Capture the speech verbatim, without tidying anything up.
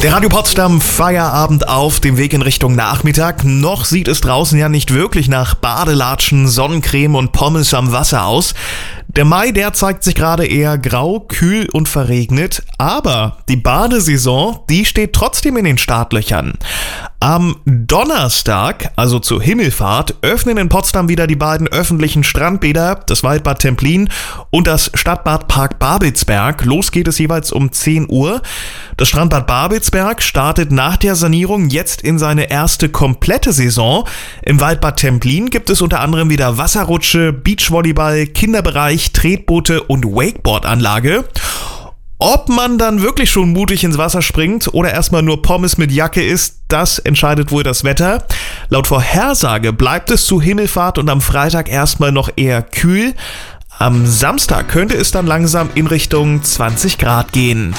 Der Radio Potsdam Feierabend auf dem Weg in Richtung Nachmittag. Noch sieht es draußen ja nicht wirklich nach Badelatschen, Sonnencreme und Pommes am Wasser aus. Der Mai, der zeigt sich gerade eher grau, kühl und verregnet. Aber die Badesaison, die steht trotzdem in den Startlöchern. Am Donnerstag, also zur Himmelfahrt, öffnen in Potsdam wieder die beiden öffentlichen Strandbäder, das Waldbad Templin und das Stadtbad Park Babelsberg. Los geht es jeweils um zehn Uhr. Das Strandbad Babelsberg startet nach der Sanierung jetzt in seine erste komplette Saison. Im Waldbad Templin gibt es unter anderem wieder Wasserrutsche, Beachvolleyball, Kinderbereich, Tretboote und Wakeboardanlage. Ob man dann wirklich schon mutig ins Wasser springt oder erstmal nur Pommes mit Jacke isst, das entscheidet wohl das Wetter. Laut Vorhersage bleibt es zu Himmelfahrt und am Freitag erstmal noch eher kühl. Am Samstag könnte es dann langsam in Richtung zwanzig Grad gehen.